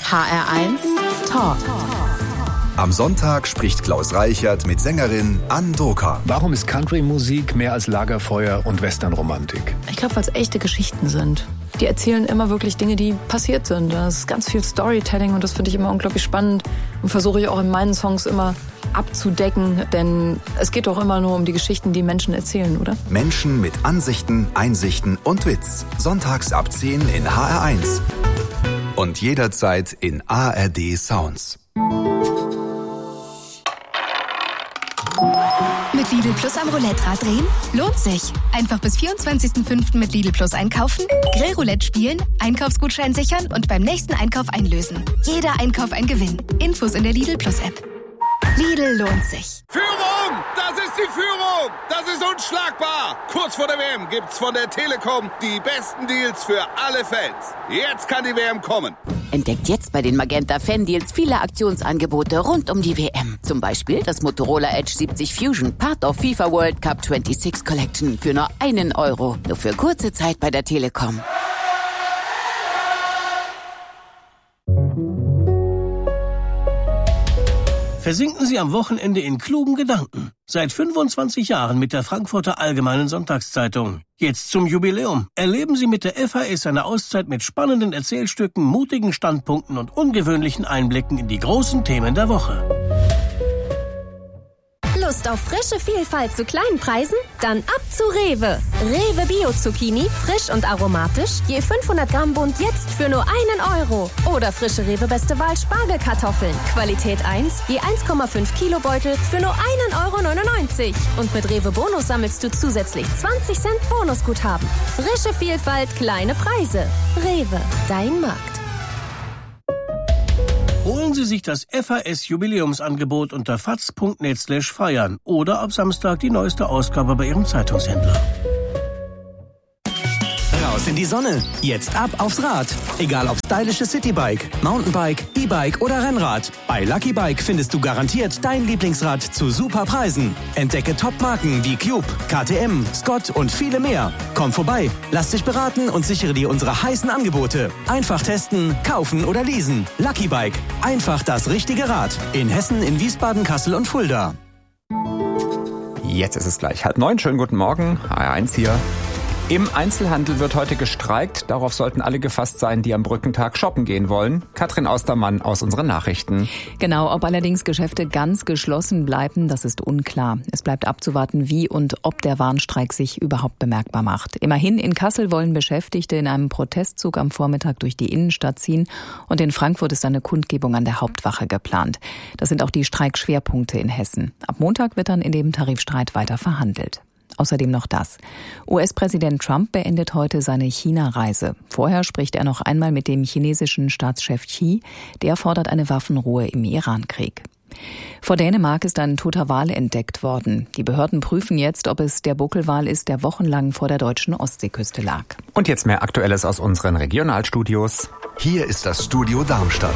HR1 Talk. Am Sonntag spricht Klaus Reichert mit Sängerin Ann Doka. Warum ist Country-Musik mehr als Lagerfeuer und Westernromantik? Ich glaube, weil es echte Geschichten sind. Die erzählen immer wirklich Dinge, die passiert sind. Das ist ganz viel Storytelling und das finde ich immer unglaublich spannend und versuche ich auch in meinen Songs immer abzudecken, denn es geht doch immer nur um die Geschichten, die Menschen erzählen, oder? Menschen mit Ansichten, Einsichten und Witz. Sonntags ab 10 in HR1. Und jederzeit in ARD Sounds. Mit Lidl Plus am Roulette-Rad drehen? Lohnt sich. Einfach bis 24.05. mit Lidl Plus einkaufen, Grillroulette spielen, Einkaufsgutschein sichern und beim nächsten Einkauf einlösen. Jeder Einkauf ein Gewinn. Infos in der Lidl Plus App. Lidl lohnt sich. Führung! Das ist die Führung! Das ist unschlagbar! Kurz vor der WM gibt's von der Telekom die besten Deals für alle Fans. Jetzt kann die WM kommen. Entdeckt jetzt bei den Magenta Fan-Deals viele Aktionsangebote rund um die WM. Zum Beispiel das Motorola Edge 70 Fusion, Part of FIFA World Cup 26 Collection für nur €1. Nur für kurze Zeit bei der Telekom. Versinken Sie am Wochenende in klugen Gedanken. Seit 25 Jahren mit der Frankfurter Allgemeinen Sonntagszeitung. Jetzt zum Jubiläum. Erleben Sie mit der FAS eine Auszeit mit spannenden Erzählstücken, mutigen Standpunkten und ungewöhnlichen Einblicken in die großen Themen der Woche. Lust auf frische Vielfalt zu kleinen Preisen? Dann ab zu Rewe. Rewe Bio-Zucchini, frisch und aromatisch, je 500 Gramm Bund jetzt für nur €1. Oder frische Rewe Beste Wahl Spargelkartoffeln, Qualität 1, je 1,5 Kilo Beutel für nur €1,99. Und mit Rewe Bonus sammelst du zusätzlich 20 Cent Bonusguthaben. Frische Vielfalt, kleine Preise. Rewe, dein Markt. Holen Sie sich das FAS-Jubiläumsangebot unter faz.net/feiern oder ab Samstag die neueste Ausgabe bei Ihrem Zeitungshändler. Raus in die Sonne. Jetzt ab aufs Rad. Egal ob stylisches Citybike, Mountainbike, E-Bike oder Rennrad. Bei Lucky Bike findest du garantiert dein Lieblingsrad zu super Preisen. Entdecke Top-Marken wie Cube, KTM, Scott und viele mehr. Komm vorbei, lass dich beraten und sichere dir unsere heißen Angebote. Einfach testen, kaufen oder leasen. Lucky Bike. Einfach das richtige Rad. In Hessen, in Wiesbaden, Kassel und Fulda. Jetzt ist es gleich 8:30. Schönen guten Morgen. HR1 hier. Im Einzelhandel wird heute gestreikt. Darauf sollten alle gefasst sein, die am Brückentag shoppen gehen wollen. Katrin Austermann aus unseren Nachrichten. Genau, ob allerdings Geschäfte ganz geschlossen bleiben, das ist unklar. Es bleibt abzuwarten, wie und ob der Warnstreik sich überhaupt bemerkbar macht. Immerhin, in Kassel wollen Beschäftigte in einem Protestzug am Vormittag durch die Innenstadt ziehen. Und in Frankfurt ist eine Kundgebung an der Hauptwache geplant. Das sind auch die Streikschwerpunkte in Hessen. Ab Montag wird dann in dem Tarifstreit weiter verhandelt. Außerdem noch das. US-Präsident Trump beendet heute seine China-Reise. Vorher spricht er noch einmal mit dem chinesischen Staatschef Xi. Der fordert eine Waffenruhe im Iran-Krieg. Vor Dänemark ist ein toter Wal entdeckt worden. Die Behörden prüfen jetzt, ob es der Buckelwal ist, der wochenlang vor der deutschen Ostseeküste lag. Und jetzt mehr Aktuelles aus unseren Regionalstudios. Hier ist das Studio Darmstadt.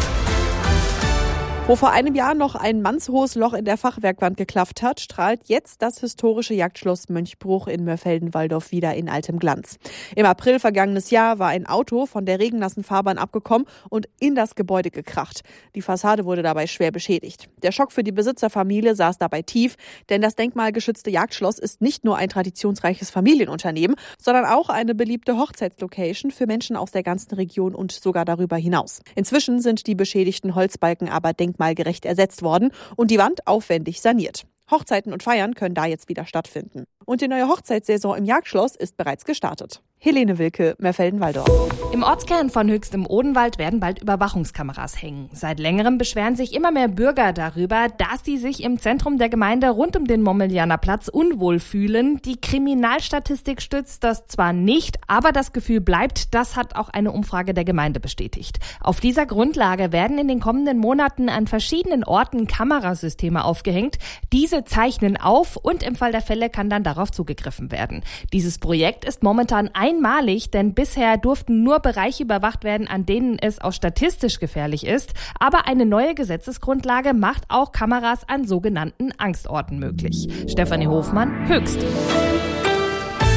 Wo vor einem Jahr noch ein mannshohes Loch in der Fachwerkwand geklafft hat, strahlt jetzt das historische Jagdschloss Mönchbruch in Mörfelden-Walldorf wieder in altem Glanz. Im April vergangenes Jahr war ein Auto von der regennassen Fahrbahn abgekommen und in das Gebäude gekracht. Die Fassade wurde dabei schwer beschädigt. Der Schock für die Besitzerfamilie saß dabei tief, denn das denkmalgeschützte Jagdschloss ist nicht nur ein traditionsreiches Familienunternehmen, sondern auch eine beliebte Hochzeitslocation für Menschen aus der ganzen Region und sogar darüber hinaus. Inzwischen sind die beschädigten Holzbalken aber denkmalgerecht ersetzt worden und die Wand aufwendig saniert. Hochzeiten und Feiern können da jetzt wieder stattfinden. Und die neue Hochzeitssaison im Jagdschloss ist bereits gestartet. Helene Wilke, Mörfelden-Walldorf. Im Ortskern von Höchst im Odenwald werden bald Überwachungskameras hängen. Seit längerem beschweren sich immer mehr Bürger darüber, dass sie sich im Zentrum der Gemeinde rund um den Mommelianer Platz unwohl fühlen. Die Kriminalstatistik stützt das zwar nicht, aber das Gefühl bleibt, das hat auch eine Umfrage der Gemeinde bestätigt. Auf dieser Grundlage werden in den kommenden Monaten an verschiedenen Orten Kamerasysteme aufgehängt. Diese zeichnen auf und im Fall der Fälle kann dann darauf zugegriffen werden. Dieses Projekt ist momentan einmalig, denn bisher durften nur Bereiche überwacht werden, an denen es auch statistisch gefährlich ist. Aber eine neue Gesetzesgrundlage macht auch Kameras an sogenannten Angstorten möglich. Stefanie Hofmann, Höchst.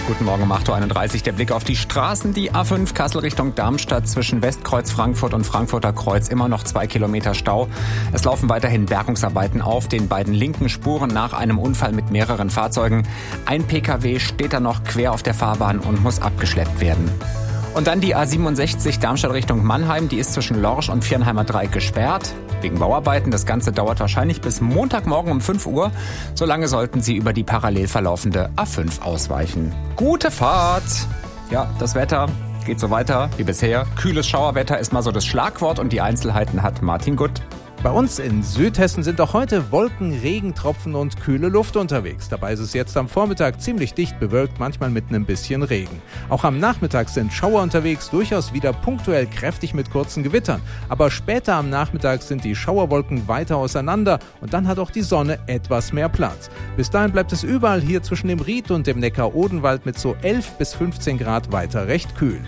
Guten Morgen um 8.31 Uhr. Der Blick auf die Straßen. Die A5 Kassel Richtung Darmstadt zwischen Westkreuz Frankfurt und Frankfurter Kreuz. Immer noch 2 Kilometer Stau. Es laufen weiterhin Bergungsarbeiten auf den beiden linken Spuren nach einem Unfall mit mehreren Fahrzeugen. Ein Pkw steht da noch quer auf der Fahrbahn und muss abgeschleppt werden. Und dann die A67 Darmstadt Richtung Mannheim. Die ist zwischen Lorsch und Viernheimer Dreieck gesperrt. Wegen Bauarbeiten. Das Ganze dauert wahrscheinlich bis Montagmorgen um 5 Uhr. Solange sollten Sie über die parallel verlaufende A5 ausweichen. Gute Fahrt! Ja, das Wetter geht so weiter wie bisher. Kühles Schauerwetter ist mal so das Schlagwort und die Einzelheiten hat Martin Gutt. Bei uns in Südhessen sind auch heute Wolken, Regentropfen und kühle Luft unterwegs. Dabei ist es jetzt am Vormittag ziemlich dicht bewölkt, manchmal mit einem bisschen Regen. Auch am Nachmittag sind Schauer unterwegs, durchaus wieder punktuell kräftig mit kurzen Gewittern. Aber später am Nachmittag sind die Schauerwolken weiter auseinander und dann hat auch die Sonne etwas mehr Platz. Bis dahin bleibt es überall hier zwischen dem Ried und dem Neckar-Odenwald mit so 11 bis 15 Grad weiter recht kühl.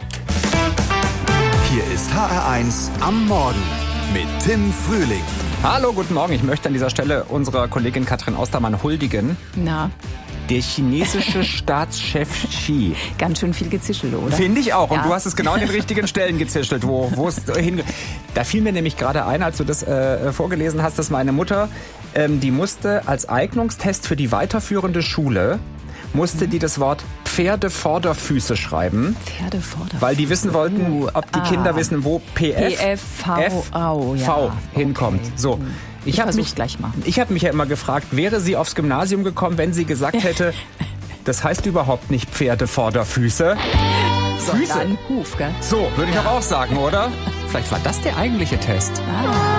Hier ist HR1 am Morgen mit Tim Frühling. Hallo, guten Morgen. Ich möchte an dieser Stelle unserer Kollegin Katrin Ostermann huldigen. Na? Der chinesische Staatschef Xi. Ganz schön viel gezischelt, oder? Finde ich auch. Und ja. Du hast es genau an den richtigen Stellen gezischelt, wo es hin. Da fiel mir nämlich gerade ein, als du das vorgelesen hast, dass meine Mutter, die musste als Eignungstest für die weiterführende Schule, musste die das Wort Pferdevorderfüße schreiben. Pferdevorderfüße. Weil die wissen wollten, ob die Kinder wissen, wo V hinkommt. Okay. So. Ich habe mich ja immer gefragt, wäre sie aufs Gymnasium gekommen, wenn sie gesagt hätte, das heißt überhaupt nicht Pferdevorderfüße. Füße. Huf, gell? So, würde ich doch auch sagen, oder? Vielleicht war das der eigentliche Test.